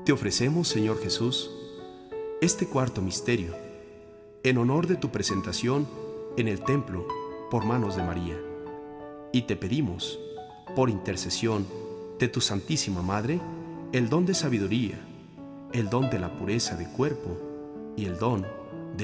Te ofrecemos, Señor Jesús, este cuarto misterio, en honor de tu presentación en el templo por manos de María. Y te pedimos, por intercesión de tu Santísima Madre, el don de sabiduría, el don de la pureza de cuerpo y el don